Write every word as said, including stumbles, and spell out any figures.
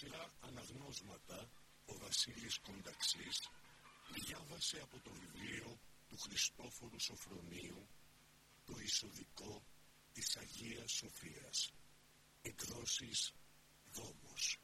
σειρά αναγνώσματα ο Βασίλης Κονταξής διάβασε από το βιβλίο του Χριστόφορου Σοφρονίου το Ισοδικό της Αγίας Σοφίας, εκδόσεις Δόμος.